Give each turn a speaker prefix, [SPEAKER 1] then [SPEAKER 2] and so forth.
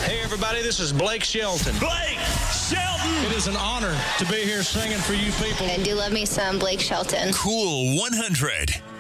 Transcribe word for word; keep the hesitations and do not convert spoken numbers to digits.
[SPEAKER 1] Hey, everybody, this is Blake Shelton.
[SPEAKER 2] Blake Shelton!
[SPEAKER 1] It is an honor to be here singing for you people.
[SPEAKER 3] I do love me some Blake Shelton.
[SPEAKER 4] Cool one hundred.